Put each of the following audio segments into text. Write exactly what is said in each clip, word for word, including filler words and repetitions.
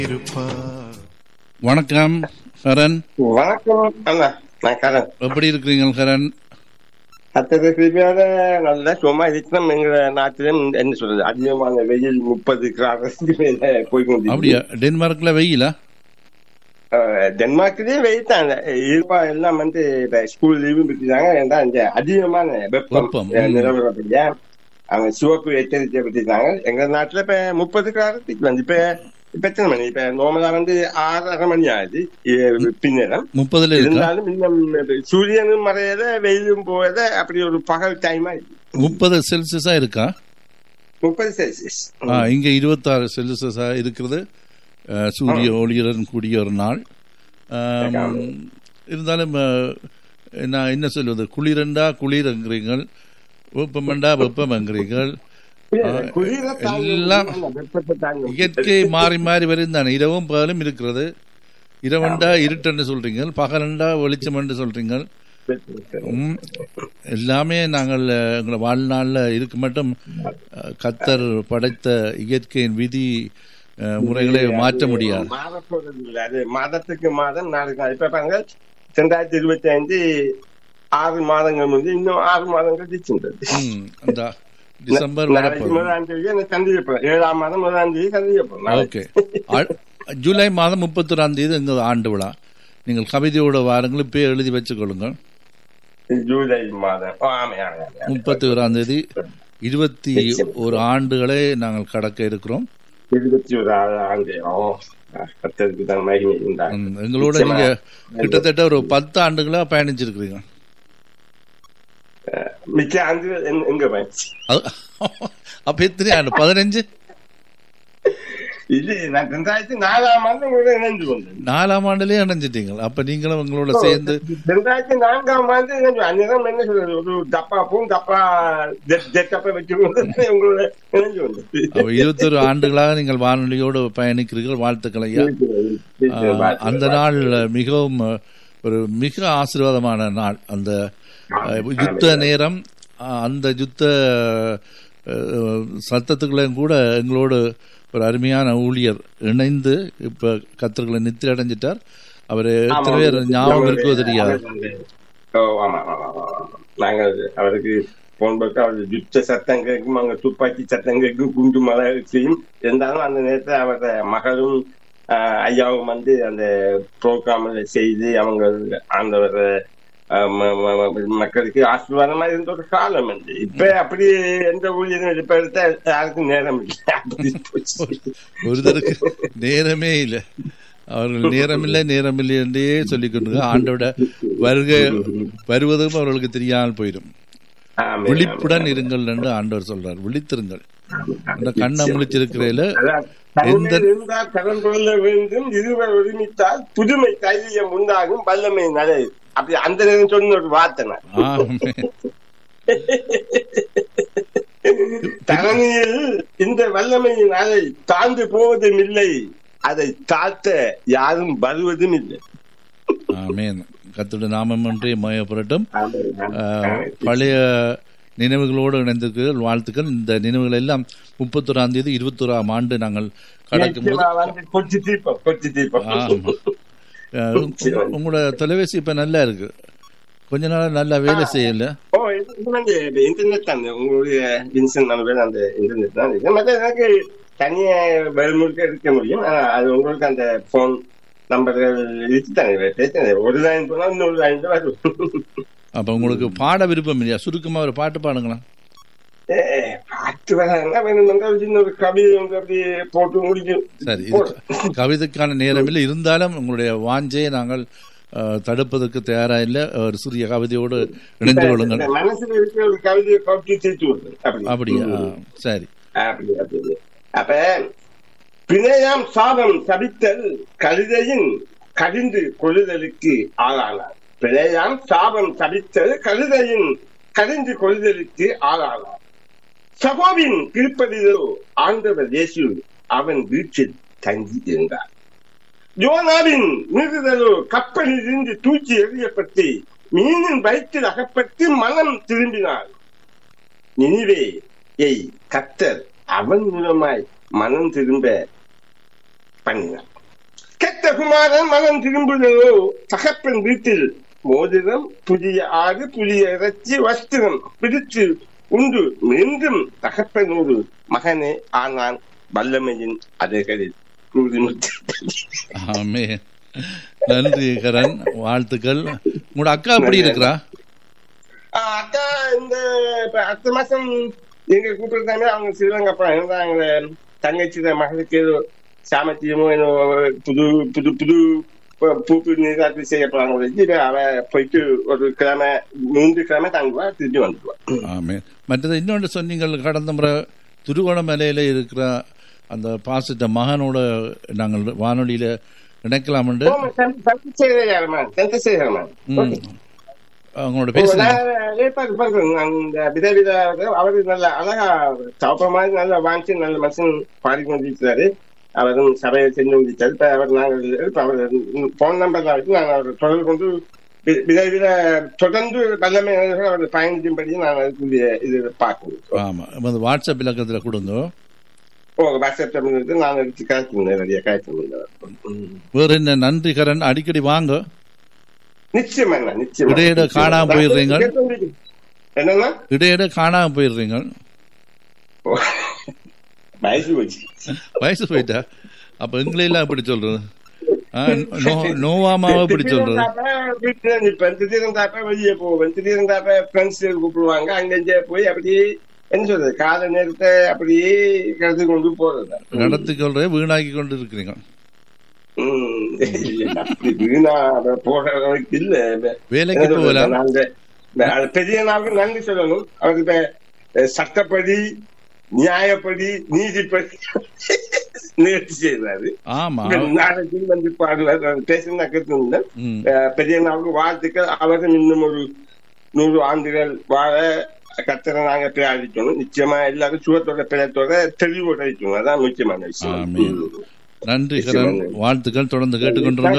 வணக்கம் கரண். வணக்கம் அண்ணா, நான் கரண். எப்படி இருக்கிறீங்க கரண்? அத்தனை கிருமியால நல்ல சும்மா இருக்கணும். எங்க நாட்டிலும் என்ன சொல்றது, அதிகமான வெயில் முப்பது கிராமத்துக்கு மேல போய்கொண்டு. அப்படியா? டென்மார்க்ல வெயிலா? டென்மார்க்லயே வெயில் தான் இருப்பா. எல்லாம் வந்து ஸ்கூல் லீவும் விட்டுட்டாங்க. ஏன்னா இந்த அதிகமான வெப்பம் நிலவரப்படியா அவங்க சிவப்பு எச்சரிக்கை விட்டுட்டாங்க. எங்க நாட்டுல இப்ப முப்பது கிராமத்துக்கு வந்து இப்ப இப்ப எத்தனை மணி? இப்ப நார்மலா வந்து ஆறரை மணி ஆகுது பின்னரம். முப்பதுல இருந்தாலும் இன்னும் சூரியனும் மறையத வெயிலும் போவத அப்படி ஒரு பகல் டைமா இருக்கு. முப்பது செல்சியஸா இருக்கா? முப்பது செல்சியஸ். இங்க இருபத்தி ஆறு செல்சியஸா இருக்கிறது. சூரிய ஒளியுடன் கூடிய ஒரு நாள். இருந்தாலும் நான் என்ன சொல்வது, குளிரண்டா குளிர்ங்கிறீர்கள், வெப்பமண்டா வெப்பம்ங்கிறீர்கள். எல்லாம் இயற்கை மாறி மாறி வரும் தானே. இரவும் பகலும் இருக்கிறது. இரவண்டா இருட்டன்னு சொல்றீங்க, பகலண்டா வெளிச்சம் என்று சொல்றீங்க. எல்லாமே நாங்கள் எங்களை வாழ்நாள்ல இருக்கு மட்டும் கத்தர் படைத்த இயற்கையின் விதி முறைகளை மாற்ற முடியாது. மாதத்துக்கு மாதம் நாளைக்கு இப்ப பாருங்க, ரெண்டாயிரத்தி இருபத்தி ஐந்து ஆறு மாதங்கள் வந்து இன்னும் ஆறு மாதங்கள் டிசம்பர் ஏழாம் மாதம் முதலாம் தேதி சந்திக்கப்போம். ஓகே, ஜூலை மாதம் முப்பத்தி ஒராம் தேதி எங்கள் ஆண்டு விழா. நீங்கள் கவிதையோட வாரங்கள் இப்ப எழுதி வச்சுக்கொள்ளுங்கள். ஜூலை மாதம் முப்பத்தி ஒராம் தேதி இருபத்தி ஒரு ஆண்டுகளை நாங்கள் கடக்க இருக்கிறோம். இருபத்தி ஒரு ஆண்டு எங்களோட நீங்க கிட்டத்தட்ட ஒரு பத்து ஆண்டுகளா பயணிச்சிருக்கிறீங்க. மிச்ச ஆண்டு எங்க பயணிச்சு? அப்ப எத்தனை ஆண்டு? பதினஞ்சு. இது நான் ரெண்டாயிரத்தி நாலாம் ஆண்டு உங்களோட இணைஞ்சு கொண்டேன். நாலாம் ஆண்டுலயே இணைஞ்சிட்டீங்க. அப்ப நீங்களும் உங்களோட சேர்ந்து ரெண்டாயிரத்தி நான்காம் ஆண்டு அந்நேரம் என்ன சொல்றது, ஒரு டப்பாப்பும் டப்பா ஜெட்டப்பா வச்சுக்கொண்டு உங்களோட இணைஞ்சு கொண்டேன். இருபத்தி ஒரு ஆண்டுகளாக நீங்கள் வானொலியோடு பயணிக்கிறீர்கள். வாழ்த்துக்கள் ஐயா. அந்த நாள் மிகவும் ஒரு மிக ஆசீர்வாதமான நாள். அந்த யுத்த நேரம், அந்த யுத்த சத்தத்துக்குள்ளையும் கூட எங்களோடு ஒரு அருமையான ஊழியர் இணைந்து இப்ப கத்தர்களை நித்திரை அடைஞ்சிட்டார். அவரு எத்தனை பேர் ஞாபகம் இருக்கோ தெரியாது. நாங்கள் அவருக்கு போன்போக்கு அவர் யுத்த சத்தம் கேட்கும், அவங்க துப்பாக்கி சத்தம் கேட்கும், குண்டு மழை செய்யும். இருந்தாலும் அந்த நேரத்தில் அவரோட மகளும் ஐயாவும் வந்து அந்த ப்ரோக்ராம்ல செய்து அவங்க ஆண்டவர் மக்களுக்கு ஆசீர்வாதமா இருந்த ஒரு காலம் வந்து. இப்ப அப்படி எந்த ஊழியரும் இப்ப எடுத்தா யாருக்கும் நேரம் இல்லை. ஒருத்தருக்கு நேரமே இல்லை. அவர்கள் நேரம் இல்லை நேரம் இல்லை என்றே சொல்லிக் கொண்டு ஆண்டோட வருகை வருவதும் அவர்களுக்கு தெரியாமல் போயிடும். விழிப்புடன் இருங்கள் என்று ஆண்டவர் சொல்றார். விழித்திருங்கள். அந்த கண்ணை முழிச்சிருக்கிறதுல கடன் கொள்ள வேண்டும், இருவர் ஒருமித்தால் புதுமை தைரியம் உண்டாகும், வல்லமை நலை. அப்படி அந்த நேரம் சொன்ன ஒரு வார்த்தை. தரணியில் இந்த வல்லமையின் அலை தாழ்ந்து போவதும் இல்லை, அதை தாழ்த்த யாரும் வருவதும் இல்லை. ஆமென். கர்த்தருடைய நாமம் ஒன்றே மகிமைப்படட்டும். பழைய நினைவுகளோடு இணைந்திருக்கிறீர்கள். வாழ்த்துக்கள். இந்த நினைவுகள் எல்லாம் முப்பத்தி ஒராம் தேதி இருபத்தி ஓராம் ஆண்டு நாங்கள் கடக்கும் போது உங்களோட தொலைபேசி இப்ப நல்லா இருக்கு. கொஞ்ச நாள் நல்லா வேலை செய்யல. இன்டர்நெட் தான் உங்களுடைய அந்த இன்டர்நெட் தான் எனக்கு தனியா வெளிமுழுக்க இருக்க முடியும். அது உங்களுக்கு அந்த போன் நம்பர்கள் இருக்கு. ஒரு லைன் போனா இன்னொரு லைன் தான் வரும். அப்ப உங்களுக்கு பாட விருப்பம் இல்லையா? சுருக்கமா ஒரு பாட்டு பாடுங்களா? பாட்டு வேணும், கவிதை அப்படி போட்டு முடிக்கும். சரி, கவிதைக்கான நேரம் இல்லை. இருந்தாலும் உங்களுடைய வாஞ்சையை நாங்கள் தடுப்பதற்கு தயாரா இல்லை. ஒரு சிறிய கவிதையோடு இணைந்து கொள்ளுங்கள். மனசுல இருக்கிற ஒரு கவிதையை கவிதை சேர்த்து. அப்படியா? சரி. அப்ப பிணையாம் சாபம் சபித்தல் கழுதையின் கடிந்து கொள்ளுதலுக்கு ஆளானார். பிழையாம் சாபம் சபித்தல் கழுதையின் கடிந்து கொள்ளுதலுக்கு ஆளானார். சகோவின் திருப்பதிலோ ஆண்டவர் இயேசு அவன் வீட்டில் தங்கி இருந்தார். யோனாவின் மீறுதலோ கப்பலில் இருந்து தூக்கி எறியப்பட்டு மீனின் வயிற்றில் அகப்பட்டு மனம் திரும்பினார். நினிவேயை கர்த்தர் அவன் மூலமாய் மனம் திரும்ப பண்ணினார். குமாரன் மனம் திரும்புதலோ தகப்பன் வீட்டில் மோதிரம் புதிய ஆறு புதிய இறைச்சி வஸ்திரம் பிடித்து உண்டு மீண்டும் தகப்பனோடு மகனே ஆனான் வல்லமையின் அதைகளில். ஆமே, நன்றி கரண், வாழ்த்துக்கள். உங்களோட அக்கா எப்படி இருக்கிறா? அக்கா இந்த அடுத்த மாசம் எங்க கூப்பிடுறாங்க. அவங்க ஸ்ரீலங்கா அவங்க தங்கச்சி மகளுக்கு ஏதோ சாமத்தியமோ ஏதோ புது புது புது பூப்பு நீராட்டு செய்ய போறாங்க. அவ போயிட்டு ஒரு கிழமை மூன்று கிழமை தாங்குவா, திரும்பி வந்துடுவா. ஆமே. மற்றது இன்னொன்று சொன்னீங்கள், கடந்த முறை திருகோணமலையில இருக்கிற அந்த பாசிட்ட மகனோட நாங்கள் வானொலியில இணைக்கலாம். அவங்களோட பேசுறேன் அவரு நல்ல அழகா சாப்பிட மாதிரி நல்ல வாங்கி நல்ல மனுஷன் பாடிக்கொண்டிருக்கிறாரு. அவரும் சபையை செஞ்சு முடிச்சாரு. இப்ப அவர் நாங்கள் அவர் போன் நம்பர் தான் வச்சு நாங்கள் அவர் தொடர்பு கொண்டு விதவித தொடர்ந்து வல்லமை அவர் பயணிக்கும்படி நாங்கள் அதுக்குரிய இது பார்க்கணும். ஆமா, வாட்ஸ்அப் இலக்கத்துல கொடுங்க. ஓ, வாட்ஸ்அப் நாங்கள் எடுத்து காய்ச்சல் நிறைய காய்ச்சல். வேற என்ன? நன்றி கரண், அடிக்கடி வாங்க. நிச்சயமா நிச்சயமா. இடையிட காணாம போயிடுறீங்க. என்னன்னா இடையிட காணாம போயிடுறீங்க. வயசு போச்சு. வயசு போயிட்டா அப்ப எங்களை எல்லாம் எப்படி சொல்றது? நோவாமாவை எப்படி சொல்றது? வெளியே போவேன், திடீர்னு ஃப்ரெண்ட்ஸ் கூப்பிடுவாங்க, அங்க போய் அப்படியே என்ன சொல்றது கால நேரத்தை அப்படியே கடத்தி கொண்டு போறது. நடத்தி கொள்ற வீணாக்கி கொண்டு இருக்கிறீங்க. வீணா போற இல்ல, வேலைக்கு போகலாம். பெரிய நாளுக்கு நன்றி சொல்லணும். அவருக்கு சட்டப்படி நியாயப்படி நீதிப்படி நிகழ்ச்சி செய்வாரு. நாளைக்கு வந்து பாடுவார். பேசுனா கேட்டு பெரிய நாளுக்கு வாழ்த்துக்கள். அவரும் இன்னும் ஒரு நூறு ஆண்டுகள் வாழ கத்தரை நாங்க பிரார்த்திக்கணும். நிச்சயமா எல்லாரும் சுகத்தோட பிழைத்தோட தெளிவோட இருக்கணும். அதான் முக்கியமான விஷயம். நன்றி கரண், வாழ்த்துக்கள். தொடர்ந்து கேட்டுக்கொண்டிருங்க.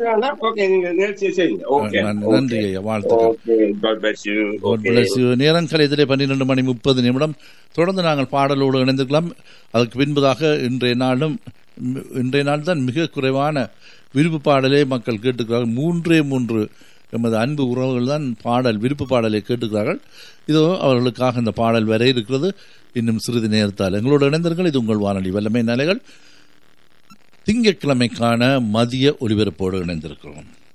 நன்றி ஐயா, வாழ்த்துக்கள். நேரம் கலையத்திலே பன்னிரண்டு மணி முப்பது நிமிடம். தொடர்ந்து நாங்கள் பாடலோடு இணைந்துக்கலாம். அதுக்கு பின்பதாக இன்றைய நாளும் இன்றைய நாள் தான் மிக குறைவான விருப்பு பாடலே மக்கள் கேட்டுக்கிறார்கள். மூன்றே மூன்று எமது அன்பு உறவுகள் தான் பாடல் விருப்பு பாடலை கேட்டுக்கிறார்கள். இதோ அவர்களுக்காக இந்த பாடல் வர இருக்கிறது இன்னும் சிறிது நேரத்தால். எங்களோடு இணைந்தீர்கள். இது உங்கள் வானொலி வல்லமை நிலைகள். திங்கட்கிழமைக்கான மதிய ஒலிபரப்போடு இணைந்திருக்கிறோம்.